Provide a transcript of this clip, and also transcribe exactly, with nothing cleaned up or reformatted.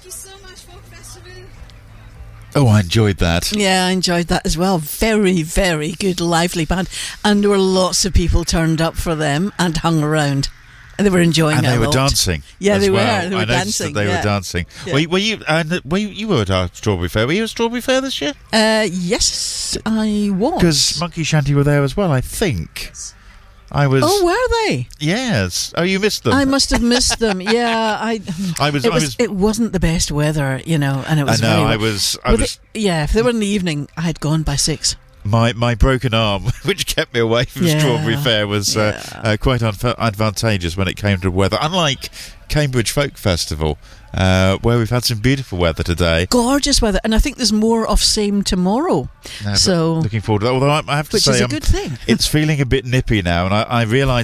Thank you so much, Folk Festival. Oh, I enjoyed that. Yeah, I enjoyed that as well. Very, very good, lively band. And there were lots of people turned up for them and hung around. And they were enjoying and it. And they a were lot. dancing. Yeah, as they well. were. They were I noticed dancing. that they yeah. were dancing. Yeah. Were, you, were you? And were you? You were at our Strawberry Fair. Were you at Strawberry Fair this year? Uh, yes, I was. Because Monkey Shanty were there as well. I think. I was. Oh, were they? Yes. Oh, you missed them. I must have missed them. Yeah, I. I was. It I was. was. It wasn't the best weather, you know, and it was. I know. Very, I was. I But was. they- yeah, if they were in the evening, I had gone by six. My my broken arm, which kept me away from Yeah. Strawberry Fair, was uh, Yeah. uh, quite unf- advantageous when it came to weather. Unlike Cambridge Folk Festival, uh, where we've had some beautiful weather today. Gorgeous weather, and I think there's more of same tomorrow. Uh, but So, looking forward to that. Although I, I have to which say, is a um, good thing. it's feeling a bit nippy now, and I, I realise